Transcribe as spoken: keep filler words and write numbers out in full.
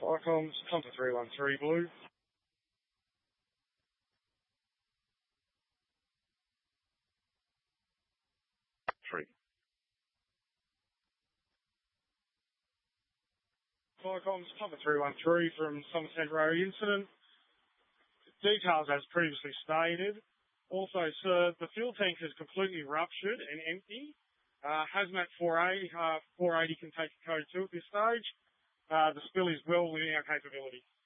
Firecoms, Hunter three one three Blue. Three. Firecoms, Hunter three one three from Somerset Road incident. Details as previously stated. Also, sir, the fuel tank is completely ruptured and empty. Uh, Hazmat four A, uh, four eighty can take a code two at this stage. Uh, the spill is well within our capability.